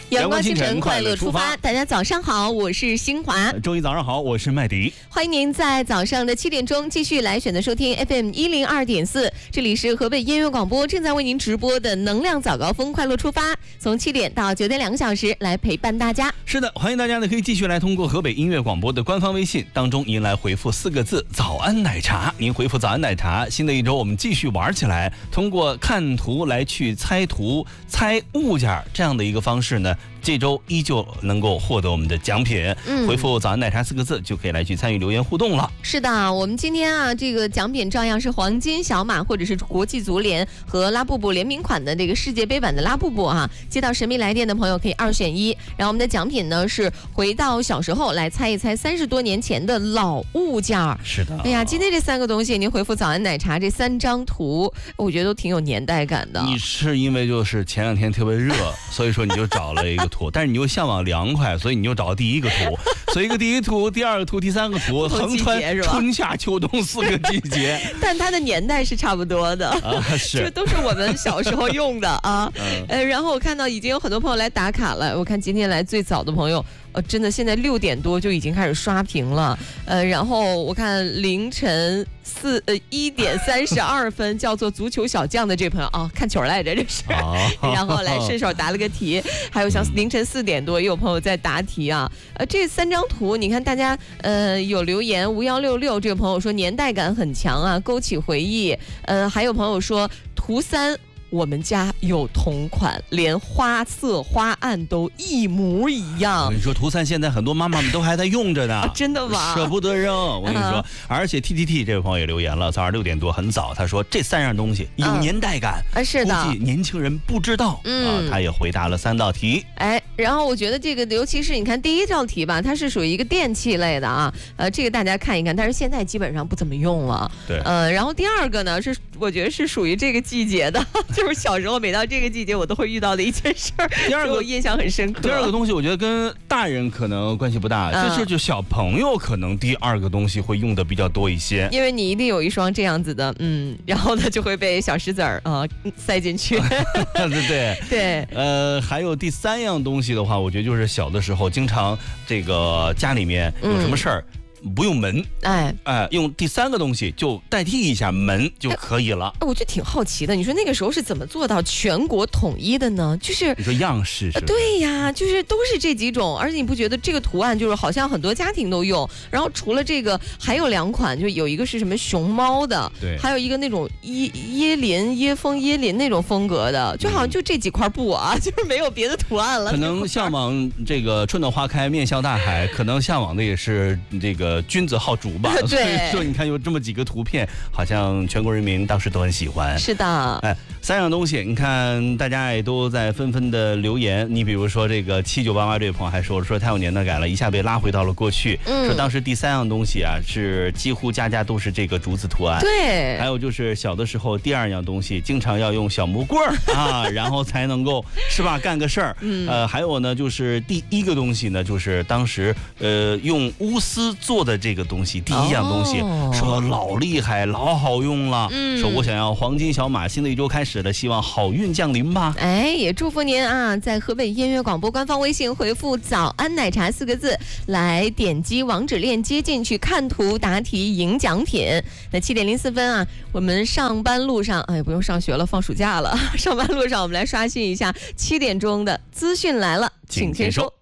阳光清晨，快乐出发。大家早上好，我是新华。 周一早上好，我是麦迪。 欢迎您在早上的7点钟继续来选择收听 FM102.4，这里是河北音乐广播正在为您直播的能量早高峰，快乐出发，从7点到9点2个小时来陪伴大家。 是的，欢迎大家呢可以继续来通过河北音乐广播的官方微信当中，您来回复4个字“早安奶茶”。您回复“早安奶茶”，新的一周我们继续玩起来，通过看图来去猜图、猜物件这样的一个方式呢。这周依旧能够获得我们的奖品，回复“早安奶茶”4个字就可以来去参与留言互动了。 是的，我们今天啊，这个奖品照样是黄金小马，或者是国际足联和拉布布联名款的这个世界杯版的拉布布啊。接到神秘来电的朋友可以2选1，然后我们的奖品呢是回到小时候来猜一猜30多年前的老物件。 是的， 哎呀，今天这3个东西，您回复“早安奶茶”这3张图，我觉得都挺有年代感的。 你是因为就是前2天特别热，所以说你就找了一个图，但是你又向往凉快，所以你就找第一个图，所以一个第一图、第2个图、第3个图，横穿春夏秋冬4个季节， 但它的年代是差不多的啊， 是， 这都是我们小时候用的啊。然后我看到已经有很多朋友来打卡了，我看今天来最早的朋友。真的，现在6点多就已经开始刷屏了，然后我看凌晨1点32分，叫做足球小将的这朋友啊，看球来着这是，然后来顺手答了个题，还有像凌晨4点多也有朋友在答题啊，这3张图你看大家有留言，无166这个朋友说年代感很强啊，勾起回忆，还有朋友说图3。我们家有同款，连花色花案都一模一样。 我跟你说，图3现在很多妈妈们都还在用着呢， 真的吗？ 舍不得扔。我跟你说，而且 TTT 这位朋友也留言了，早上6点多很早，他说这3样东西有年代感， 是的， 估计年轻人不知道。他也回答了3道题。 然后我觉得这个，尤其是你看第1道题吧，它是属于一个电器类的啊，这个大家看一看，但是现在基本上不怎么用了。 对， 然后第2个呢是我觉得是属于这个季节的。就是小时候每到这个季节我都会遇到的一件事儿，第2个我印象很深刻。 第2个东西我觉得跟大人可能关系不大，就小朋友可能第2个东西会用的比较多一些， 因为你一定有一双这样子的，然后呢就会被小石子儿塞进去。对， 还有第3样东西的话，我觉得就是小的时候经常这个家里面有什么事儿。不用门，用第3个东西就代替一下门就可以了。 我就挺好奇的，你说那个时候是怎么做到全国统一的呢？就是你说样式是？ 对呀，就是都是这几种，而且你不觉得这个图案就是好像很多家庭都用？然后除了这个，还有2款，就有一个是什么熊猫的， 对， 还有一个那种椰风椰林那种风格的，就好像就这几块布啊，就是没有别的图案了。 可能向往这个春暖花开，面向大海，可能向往的也是这个。君子好镯吧，所以说你看有这么几个图片，好像全国人民当时都很喜欢。 是的 ，3样东西，你看大家也都在纷纷的留言。你比如说这个7988这位朋友还说太有年代感了，一下被拉回到了过去。说当时第3样东西啊，是几乎家家都是这个竹子图案。 对， 还有就是小的时候第2样东西，经常要用小木棍啊，然后才能够是吧干个事儿。还有呢，就是第1个东西呢，就是当时用钨丝做的这个东西，第1样东西，说老厉害老好用了，说我想要黄金小马，新的一周开始了，希望好运降临吧。 也祝福您啊，在河北音乐广播官方微信回复早安奶茶4个字，来点击网址链接进去看图答题赢奖品。那7点04分啊，我们上班路上不用上学了，放暑假了，上班路上我们来刷新一下7点钟的资讯来了，请签收。